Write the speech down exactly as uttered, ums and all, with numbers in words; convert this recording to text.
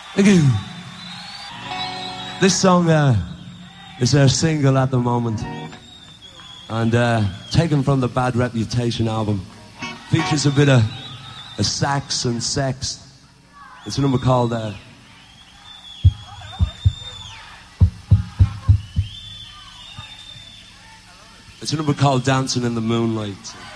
Thank you. This song uh, is our single at the moment, and uh, taken from the Bad Reputation album. Features a bit of a sax and sex. It's a number called uh, it's a number called Dancing in the Moonlight.